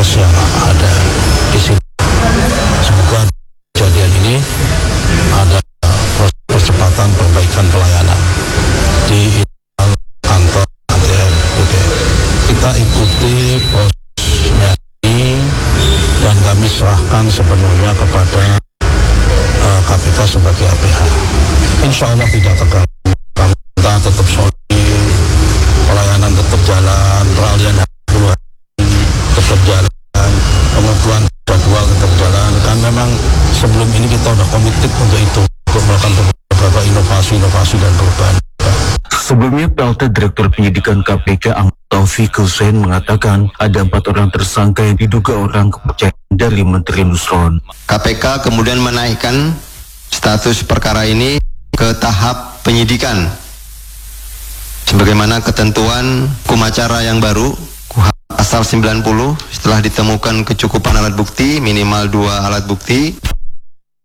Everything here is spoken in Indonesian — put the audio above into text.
proses yang ada di sini. Semoga kejadian ini ada proses percepatan perbaikan pelayanan di kantor ATM. Kita ikuti prosesnya ini dan kami serahkan sepenuhnya kepada KPK sebagai APH. Insya Allah tidak terganggu. Kita tetap solid, pelayanan tetap jalan, peralihan tetap jalan, pengumpulan jadwal tetap jalan. Kan memang sebelum ini kita sudah komited untuk itu, untuk melakukan beberapa inovasi dan perubahan. Sebelumnya, PLT Direktur Penyidikan KPK Ahmad Taufik Hussein mengatakan ada 4 orang tersangka yang diduga orang kepercayaan dari Menteri Nusron. KPK kemudian menaikkan status perkara ini ke tahap penyidikan. Sebagaimana ketentuan hukum acara yang baru, pasal 90, setelah ditemukan kecukupan alat bukti, minimal 2 alat bukti,